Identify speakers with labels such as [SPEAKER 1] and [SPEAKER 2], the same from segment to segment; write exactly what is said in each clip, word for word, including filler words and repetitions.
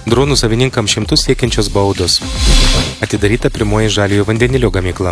[SPEAKER 1] Dronų savininkams šimtus siekiančios baudos. Atidaryta pirmoji žaliojo vandenilio gamykla.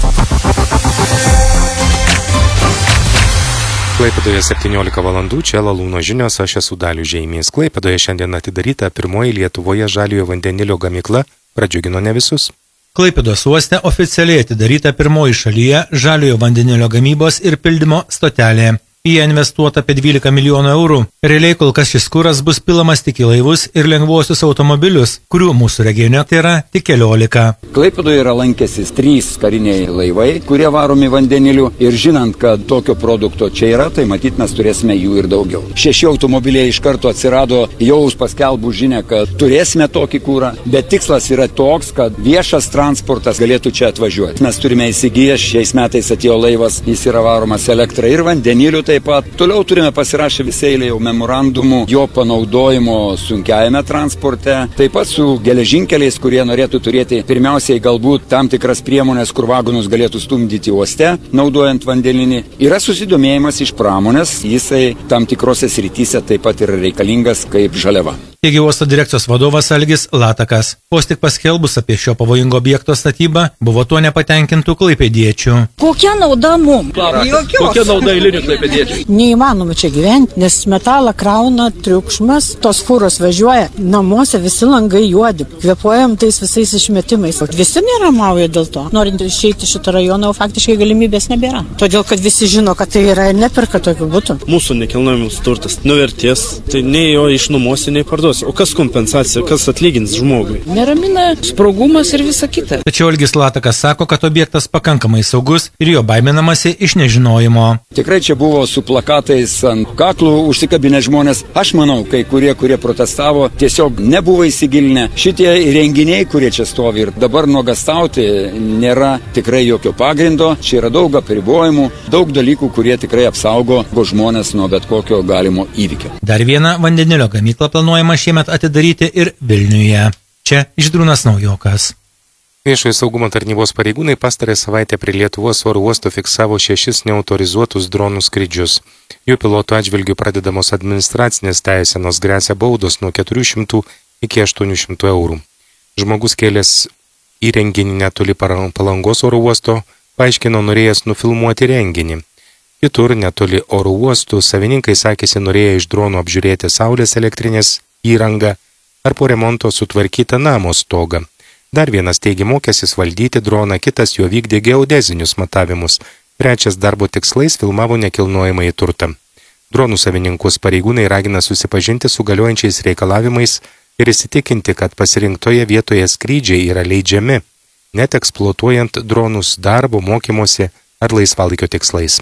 [SPEAKER 1] Klaipėdoje septyniolika valandų, čia Lalūno žinios, aš esu Dalius Žeimys. Klaipėdoje šiandien atidaryta pirmoji Lietuvoje žaliojo vandenilio gamykla, pradžiugino ne visus.
[SPEAKER 2] Klaipėdos uoste oficialiai atidaryta pirmoji šalyje žaliojo vandenilio gamybos ir pildymo stotelė. Į ją investuota apie dvylika milijonų eurų. Realiai kol kas šis kuras bus pilamas tik į laivus ir lengvuosius automobilius, kurių mūsų regione tai yra tik keliolika.
[SPEAKER 3] Klaipėdoje yra lankęsis trys kariniai laivai, kurie varomi vandeniliu, ir žinant, kad tokio produkto čia yra, tai matyt mes turėsime jų ir daugiau. Šeši automobiliai iš karto atsirado jau paskelbų žinę, kad turėsime tokį kurą, bet tikslas yra toks, kad viešas transportas galėtų čia atvažiuoti. Mes turime įsigiję, šiais metais atėjo laivas, jis yra varomas elektra ir vandeniliu. Taip pat toliau turime pasirašę visą eilę jau memorandumų jo panaudojimo sunkiajame transporte, taip pat su geležinkeliais, kurie norėtų turėti pirmiausiai galbūt tam tikras priemonės, kur vagonus galėtų stumdyti uoste, naudojant vandeninį. Yra susidomėjimas iš pramonės, jisai tam tikrose srityse taip pat yra reikalingas kaip žaliava.
[SPEAKER 2] Teigė uosto direkcijos vadovas Algis Latakas. Vos tik paskelbus apie šio pavojingo objekto statybą, buvo tuo nepatenkintų klaipėdiečių.
[SPEAKER 4] Kokia nauda mums?
[SPEAKER 5] Jokios. Kokia nauda eilinių klaipėdiečių?
[SPEAKER 4] Neįmanoma čia gyventi, nes metalą krauna triukšmas, tos fūros važiuoja, namuose visi langai juodi, kvėpuojam tais visais išmetimais. Visi neramauja dėl to. Norint išeiti šitą rajoną, faktiškai galimybės nebėra. Todėl, kad visi žino, kad tai yra ir neperka tokių butų.
[SPEAKER 5] Mūsų nekilnojamas turtas nuvertės, tai nei jo išnuomosi, nei parduosi. O kas kompensacija, kas atlygins žmogui?
[SPEAKER 6] Neramina sprogumas ir visa kita.
[SPEAKER 2] Tačiau Algis Latakas sako, kad objektas pakankamai saugus ir jo baiminamasi iš nežinojimo.
[SPEAKER 3] Tikrai čia buvo su plakatais ant kaklų užsikabinę žmonės. Aš manau, kai kurie, kurie protestavo, tiesiog nebuvo įsigilinę. Šitie renginiai, kurie čia stovi ir dabar nuogastauti, nėra tikrai jokio pagrindo. Čia yra daug apribojimų, daug dalykų, kurie tikrai apsaugo žmonės nuo bet kokio galimo įvykio.
[SPEAKER 2] Dar vieną vandenilio gamyklą planuojama šiemet atidaryti ir Vilniuje. Čia Žydrūnas Naujokas.
[SPEAKER 1] Viešojo saugumo tarnybos pareigūnai pastarąją savaitę prie Lietuvos oro uosto fiksavo šešis neautorizuotus dronų skrydžius. Jų pilotų atžvilgių pradedamos administracinės teisenos, gresia baudos nuo keturių šimtų iki aštuonių šimtų eurų. Žmogus kėlęs įrenginį netoli Palangos oro uosto paaiškino norėjęs nufilmuoti renginį. Kitur, netoli oro uostų, savininkai sakėsi norėję iš dronų apžiūrėti saulės elektrinės įrangą ar po remonto sutvarkytą namo stogą. Dar vienas teigė mokęsis valdyti droną, kitas jo vykdė geodezinius matavimus, trečias darbo tikslais filmavo nekilnojamąjį turtą. Dronų savininkus pareigūnai ragina susipažinti su galiojančiais reikalavimais ir įsitikinti, kad pasirinktoje vietoje skrydžiai yra leidžiami, net eksploatuojant dronus darbo, mokymosi ar laisvalaikio tikslais.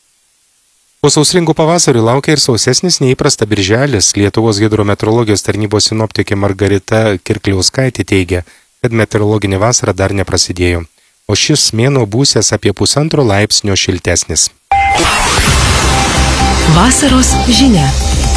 [SPEAKER 1] Po sausringų pavasarių laukia ir sausesnis neįprasta birželis. Lietuvos hidrometeorologijos tarnybos sinoptikė Margarita Kirkliauskaitė teigia, kad meteorologinė vasara dar neprasidėjo, o šis mėnuo būsies apie pusantro laipsnio šiltesnis.
[SPEAKER 7] Vasaros žinia.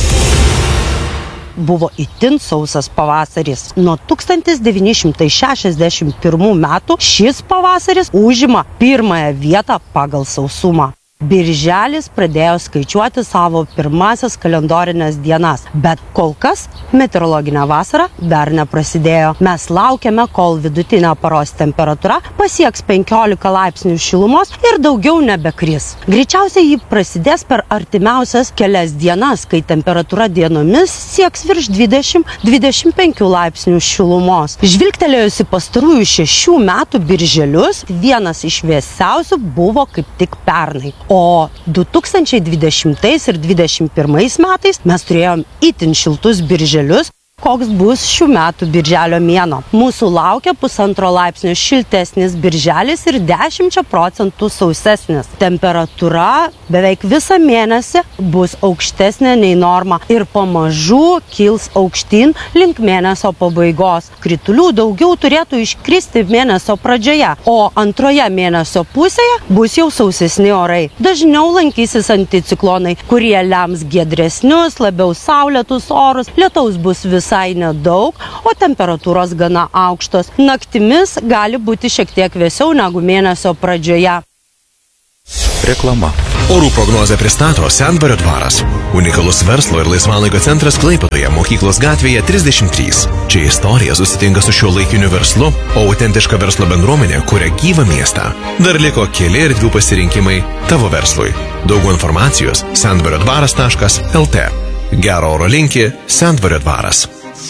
[SPEAKER 7] Buvo itin sausas pavasaris. Nuo tūkstantis devyni šimtai šešiasdešimt pirmų metų šis pavasaris užima pirmąją vietą pagal sausumą. Birželis pradėjo skaičiuoti savo pirmasias kalendorinės dienas, bet kol kas meteorologinė vasara dar neprasidėjo. Mes laukiame, kol vidutinė paros temperatūra pasieks penkiolika laipsnių šilumos ir daugiau nebekris. Greičiausiai ji prasidės per artimiausias kelias dienas, kai temperatūra dienomis sieks virš dvidešimt iki dvidešimt penkių laipsnių šilumos. Žvilgtelėjusi pastarųjų šešių metų birželius, vienas iš vėsiausių buvo kaip tik pernai. O du tūkstančiai dvidešimtais ir dvidešimt pirmais metais mes turėjom itin šiltus birželius. Koks bus šių metų birželio mėnuo? Mūsų laukia pusantro laipsnio šiltesnis birželis ir dešimčia procentų sausesnis. Temperatūra beveik visą mėnesį bus aukštesnė nei norma ir pamažu kils aukštyn link mėnesio pabaigos. Kritulių daugiau turėtų iškristi mėnesio pradžioje, o antroje mėnesio pusėje bus jau sausesni orai. Dažniau lankysis anticiklonai, kurie lems giedresnius, labiau saulėtus orus. Lietaus bus vis visai nedaug, o temperatūros gana aukštos. Naktimis gali būti šiek tiek vėsiau negu mėnesio pradžioje.
[SPEAKER 8] Reklama. Orų prognozę pristato Sendvario dvaras. Unikalus verslo ir laisvalaikio centras Klaipėdoje, Mokyklos gatvėje trisdešimt trys. Čia istorija susitinka su šiuo laikiniu verslu, o autentiška verslo bendruomenė kuria gyvą miestą. Dar liko keli erdvių pasirinkimai tavo verslui. Daugiau informacijos sendvario dvaras taškas el te. Gero oro linki Sendvario dvaras.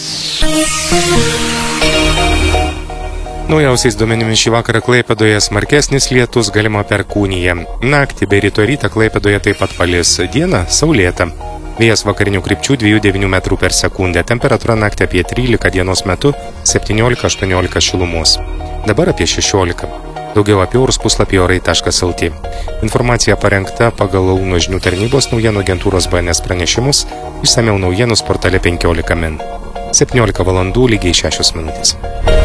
[SPEAKER 1] Naujausiais duomenimis šį vakarą Klaipėdoje smarkesnis lietus, galima perkūnija. Naktį bei ryto rytą Klaipėdoje taip pat palis. Diena saulėta. Vėjas vakarinių krypčių dviejų devynių metrų per sekundę. Temperatūra naktį apie trylika, dienos metu septyniolika aštuoniolika šilumos. Dabar apie šešiolika. Daugiau apie orus puslapį orai taškas el te. Informacija parengta pagal Launo žinių tarnybos naujienų agentūros B N S pranešimus, išsamiau naujienos portale penkiolika min. septyniolika valandų lygiai šešios minutės.